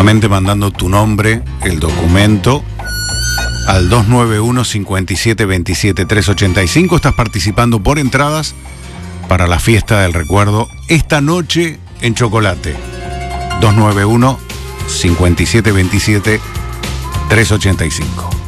Solamente mandando tu nombre, el documento, al 291-5727-385. Estás participando por entradas para la fiesta del recuerdo esta noche en Chocolate. 291-5727-385.